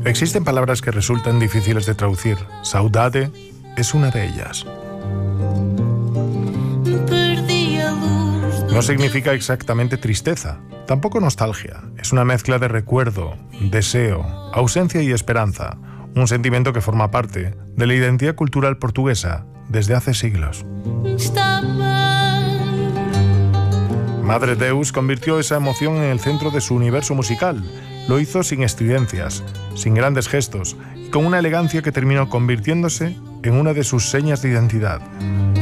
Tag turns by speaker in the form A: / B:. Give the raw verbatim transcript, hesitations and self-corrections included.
A: Existen palabras que resultan difíciles de traducir. Saudade es una de ellas. No significa exactamente tristeza, tampoco nostalgia. Es una mezcla de recuerdo, deseo, ausencia y esperanza, un sentimiento que forma parte de la identidad cultural portuguesa desde hace siglos. Madre Deus convirtió esa emoción en el centro de su universo musical. Lo hizo sin estridencias, sin grandes gestos y con una elegancia que terminó convirtiéndose en una de sus señas de identidad.